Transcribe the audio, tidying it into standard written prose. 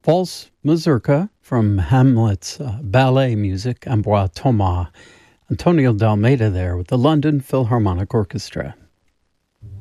Valse Mazurka from Hamlet's ballet music, Ambroise Thomas. Antonio Dalmeida there with the London Philharmonic Orchestra.